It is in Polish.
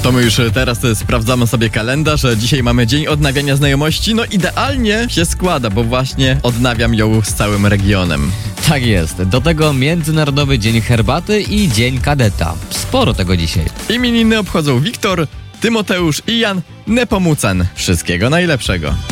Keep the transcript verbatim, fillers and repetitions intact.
To my już teraz sprawdzamy sobie kalendarz. Dzisiaj mamy dzień odnawiania znajomości. No idealnie się składa, bo właśnie odnawiam ją z całym regionem. Tak jest. Do tego Międzynarodowy Dzień Herbaty i Dzień Kadeta. Sporo tego dzisiaj. Imieniny obchodzą Wiktor, Tymoteusz i Jan Nepomucen. Wszystkiego najlepszego.